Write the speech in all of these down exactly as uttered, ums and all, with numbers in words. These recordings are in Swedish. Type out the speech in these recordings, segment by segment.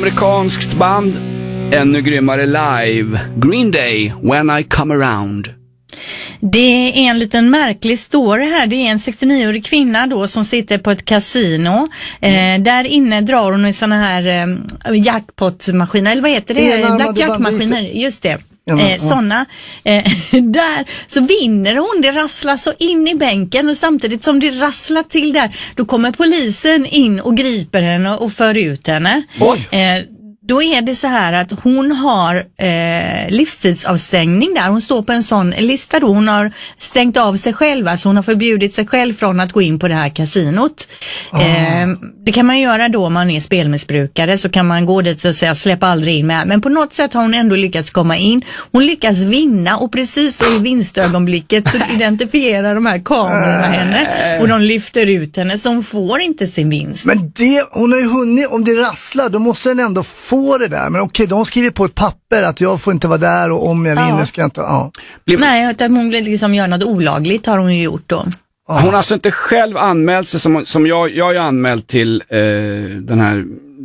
amerikanskt band, ännu grymmare live. Green Day, When I Come Around. Det är en liten märklig story här. Det är en sextionioårig kvinna då som sitter på ett kasino. Eh, där inne drar hon i såna här eh, jackpot-maskiner, eller vad heter det? Blackjack-maskiner, just det. Eh, sådana. Eh, där så vinner hon, det rasslar så in i bänken, och samtidigt som det rasslar till där, då kommer polisen in och griper henne och för ut henne. Eh, Då är det så här att hon har eh, livstidsavstängning där. Hon står på en sån lista då. Hon har stängt av sig själv. Alltså hon har förbjudit sig själv från att gå in på det här kasinot. Oh. Eh, det kan man göra då om man är spelmissbrukare. Så kan man gå dit och säga släpp aldrig in med. Men på något sätt har hon ändå lyckats komma in. Hon lyckas vinna, och precis så i vinstögonblicket så identifierar de här kamerorna henne. Och de lyfter ut henne, så hon får inte sin vinst. Men det, hon har ju hunnit, om det rasslar då måste den ändå få det där, men okej, de skriver på ett papper att jag får inte vara där, och om jag vinner ja. ska jag inte, ja. Nej, utan hon blir liksom gör något olagligt har hon ju gjort då. Hon har alltså inte själv anmält sig som, som jag, jag är anmält till eh, den här...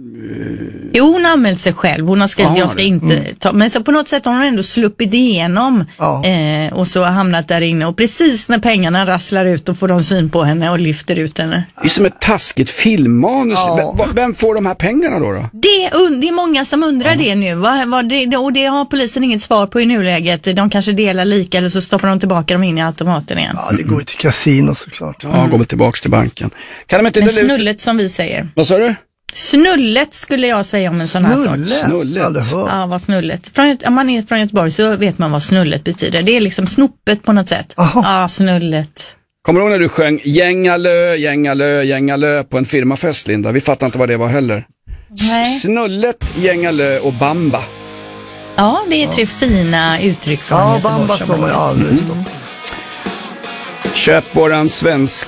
Jo, hon har anmält sig själv. Hon har skrivit att jag ska inte mm. ta... Men så på något sätt har hon ändå sluppit igenom ja. eh, och så har hamnat där inne. Och precis när pengarna rasslar ut, och får de syn på henne och lyfter ut henne. Det är som ett taskigt filmmanus. Ja. Vem, vem får de här pengarna då? då? Det, är, det är många som undrar ja. det nu. Vad, vad det, och det har polisen inget svar på i nuläget. De kanske delar lika, eller så stoppar de tillbaka dem in i automaten igen. Ja, det går ju till kasino såklart. Ja, mm. går vi tillbaka till banken. Kan de inte Men snullet som vi säger. Vad sa du? Snullet skulle jag säga om en sån här sak. Snullet? Ja, vad snullet. Från, om man är från Göteborg så vet man vad snullet betyder. Det är liksom snoppet på något sätt. Ja, ah, snullet. Kommer du ihåg när du sjöng Gängalö, Gängalö, Gängalö på en firmafest, Linda? Vi fattar inte vad det var heller. Nej. Snullet, Gängalö och Bamba. Ja, det är tre ja. fina uttryck från ja, Göteborg. Bamba som jag aldrig stått. Köp våran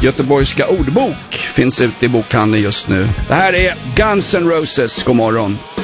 svensk-göteborgska ordbok. Finns ute i bokhandeln just nu. Det här är Guns N' Roses. God morgon.